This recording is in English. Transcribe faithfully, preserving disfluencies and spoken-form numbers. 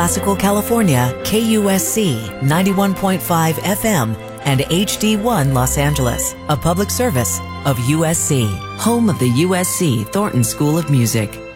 Classical California, K U S C ninety-one point five F M and H D one Los Angeles, a public service of U S C, home of the U S C Thornton School of Music.